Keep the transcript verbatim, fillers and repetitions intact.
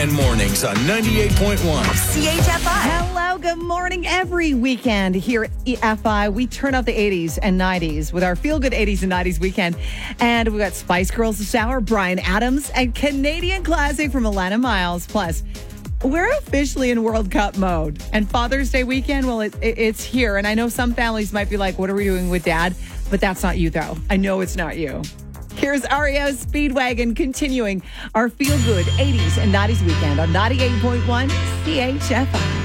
Weekend mornings on ninety-eight point one C H F I. Hello, good morning. Every weekend here at E F I, we turn up the eighties and nineties with our Feel Good eighties and nineties weekend. And we've got Spice Girls this hour, Bryan Adams, and Canadian Classic from Alana Miles. Plus, we're officially in World Cup mode. And Father's Day weekend, well, it, it, it's here. And I know some families might be like, what are we doing with Dad? But that's not you, though. I know it's not you. Here's R E O Speedwagon continuing our Feel Good eighties and nineties weekend on ninety-eight point one C H F I.